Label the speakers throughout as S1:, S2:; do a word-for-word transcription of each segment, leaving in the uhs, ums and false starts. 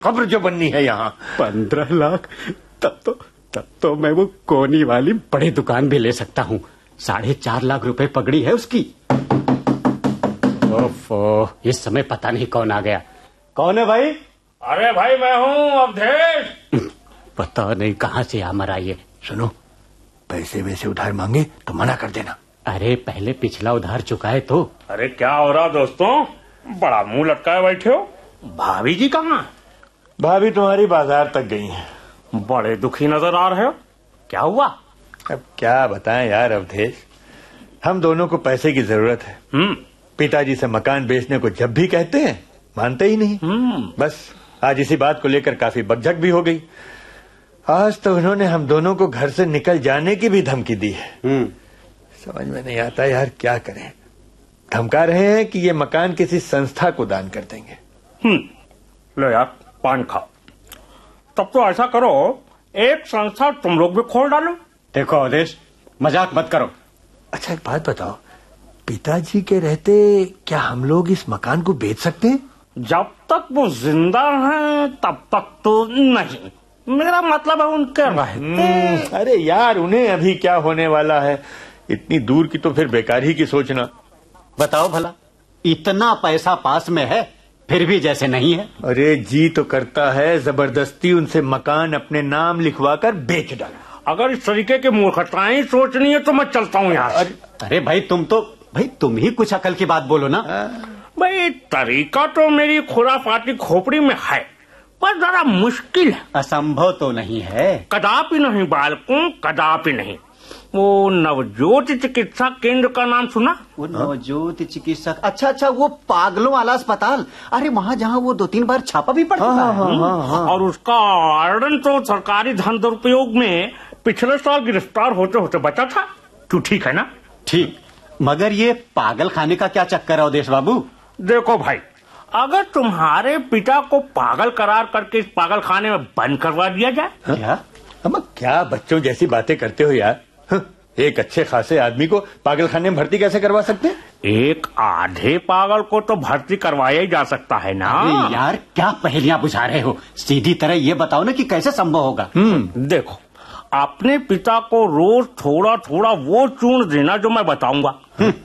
S1: कब्र जो बननी है यहाँ।
S2: पंद्रह लाख? तब तो तब तो मैं वो कोनी वाली बड़ी दुकान भी ले सकता हूँ। साढ़े चार लाख रुपए पगड़ी है उसकी। ओफो, इस समय पता नहीं कौन आ गया। कौन है भाई?
S3: अरे भाई मैं हूँ अवधेश।
S2: पता नहीं कहाँ से आ मरा ये।
S1: सुनो, पैसे वैसे उधार मांगे तो मना कर देना।
S2: अरे पहले पिछला उधार चुकाए तो।
S3: अरे क्या हो रहा दोस्तों, बड़ा मुंह लटकाए बैठे हो। भाभी जी कहाँ?
S1: भाभी तुम्हारी बाजार तक गई हैं।
S3: बड़े दुखी नजर आ रहे हो, क्या हुआ?
S1: अब क्या बताएं यार अवधेश, हम दोनों को पैसे की जरूरत है।
S3: हम्म
S1: पिताजी से मकान बेचने को जब भी कहते हैं मानते ही नहीं। बस आज इसी बात को लेकर काफी बकझक भी हो गई। आज तो उन्होंने हम दोनों को घर से निकल जाने की भी धमकी दी है। समझ में नहीं आता यार क्या करें। धमका रहे हैं कि ये मकान किसी संस्था को दान कर देंगे।
S3: हम्म लो यार पान खाओ। तब तो ऐसा करो, एक संस्था तुम लोग भी खोल डालो।
S2: देखो अवधेश, मजाक मत करो।
S1: अच्छा एक बात बताओ, पिताजी के रहते क्या हम लोग इस मकान को बेच सकते हैं?
S3: जब तक वो जिंदा हैं तब तक तो नहीं। मेरा मतलब है उनके रहते।
S1: अरे यार उन्हें अभी क्या होने वाला है, इतनी दूर की तो फिर बेकार ही की सोचना।
S2: बताओ भला, इतना पैसा पास में है फिर भी जैसे नहीं है।
S1: अरे जी तो करता है जबरदस्ती उनसे मकान अपने नाम लिखवा कर बेच डाला।
S3: अगर इस तरीके की मूर्खताएं सोचनी है तो मैं चलता हूँ यहाँ।
S2: अरे, अरे भाई तुम तो भाई तुम ही कुछ अकल की बात बोलो ना।
S3: भाई तरीका तो मेरी खुराफाती खोपड़ी में है, पर जरा मुश्किल है।
S2: असंभव तो नहीं है।
S3: कदापि नहीं बालकों, कदापि नहीं। वो नवज्योति चिकित्सा केंद्र का नाम सुना?
S2: वो नवज्योति चिकित्सा, अच्छा अच्छा वो पागलों वाला अस्पताल। अरे वहाँ जहाँ वो दो तीन बार छापा भी पड़ चुका है।
S3: और उसका वार्डन तो सरकारी धन दुरुपयोग में पिछले साल गिरफ्तार होते होते बचा था। तू ठीक है ना?
S2: ठीक, मगर ये पागल खाने का क्या चक्कर है अवधेश बाबू?
S3: देखो भाई, अगर तुम्हारे पिता को पागल करार करके इस पागल खाने में बंद करवा दिया जाए।
S1: क्या हम क्या बच्चों जैसी बातें करते हो यार। एक अच्छे खासे आदमी को पागल खाने में भर्ती कैसे करवा सकते हैं?
S3: एक आधे पागल को तो भर्ती करवाया ही जा सकता है ना।
S2: अरे यार क्या पहेलियां बुझा रहे हो, सीधी तरह ये बताओ ना कि कैसे संभव होगा।
S3: हम्म देखो, अपने पिता को रोज थोड़ा थोड़ा वो चूर्ण देना जो मैं बताऊंगा।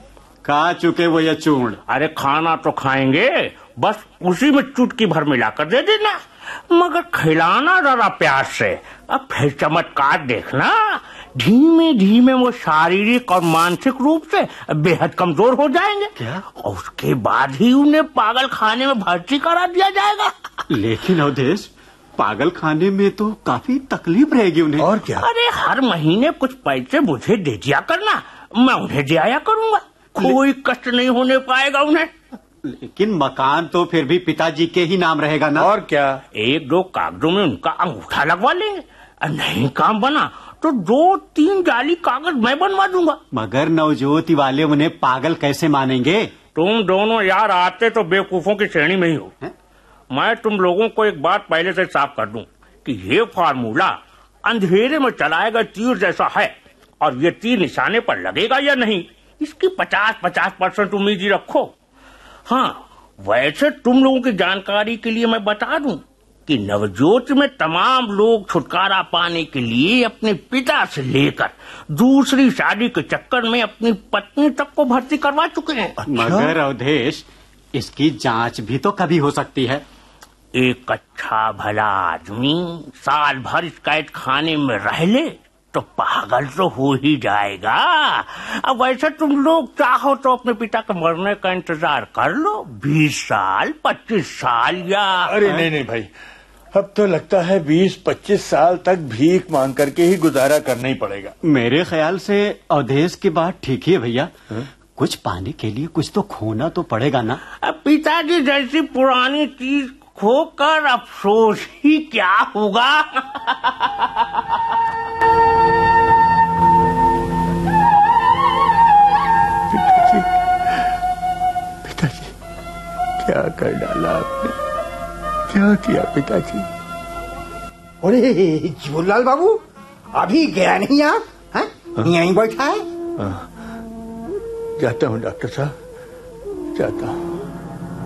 S2: खा चुके वो ये चूर्ण?
S3: अरे खाना तो खाएंगे, बस उसी में चुटकी भर मिलाकर दे देना, मगर खिलाना जरा प्यार से। अब फिर चमत्कार देखना, धीमे धीमे वो शारीरिक और मानसिक रूप से बेहद कमजोर हो जाएंगे।
S2: क्या?
S3: और उसके बाद ही उन्हें पागल खाने में भर्ती करा दिया जाएगा।
S2: लेकिन अवधेश, पागल खाने में तो काफी तकलीफ रहेगी उन्हें।
S1: और क्या?
S3: अरे हर महीने कुछ पैसे मुझे दे दिया करना, मैं उन्हें दे आया करूंगा। कोई कष्ट नहीं होने पाएगा उन्हें।
S2: लेकिन मकान तो फिर भी पिताजी के ही नाम रहेगा ना।
S1: और क्या?
S3: एक दो कागजों में उनका अंगूठा लगवा लेंगे। नहीं काम बना तो दो तीन जाली कागज मैं बनवा दूंगा।
S2: मगर नवज्योति वाले उन्हें पागल कैसे मानेंगे?
S3: तुम दोनों यार आते तो बेवकूफों की श्रेणी में ही हो। है? मैं तुम लोगों को एक बात पहले से साफ कर दूं कि ये फार्मूला अंधेरे में चलाए गए तीर जैसा है, और ये तीर निशाने पर लगेगा या नहीं इसकी पचास पचास परसेंट उम्मीद ही रखो। हाँ, वैसे तुम लोगों की जानकारी के लिए मैं बता दूं कि नवज्योति में तमाम लोग छुटकारा पाने के लिए अपने पिता से लेकर दूसरी शादी के चक्कर में अपनी पत्नी तक को भर्ती करवा चुके हैं।
S2: मगर अवधेश, इसकी जांच भी तो कभी हो सकती है।
S3: एक अच्छा भला आदमी साल भर इस कैद खाने में रह ले तो पागल तो हो ही जाएगा। अब वैसे तुम लोग चाहो तो अपने पिता के मरने का इंतजार कर लो, बीस साल पच्चीस साल या।
S1: अरे नहीं नहीं भाई, अब तो लगता है बीस पच्चीस साल तक भीख मांग करके ही गुजारा करना ही पड़ेगा।
S2: मेरे ख्याल से अवधेश की बात ठीक ही है भैया। कुछ पाने के लिए कुछ तो खोना तो पड़ेगा ना।
S3: अब पिताजी जैसी पुरानी चीज खोकर अफसोस ही क्या होगा।
S1: पिताजी, पिताजी क्या कर डाला आपने, क्या किया पिताजी?
S4: अरे जीवनलाल बाबू, अभी गया नहीं आप? हैं? यहीं बैठा है?
S1: जाता हूँ डॉक्टर साहब, जाता हूँ।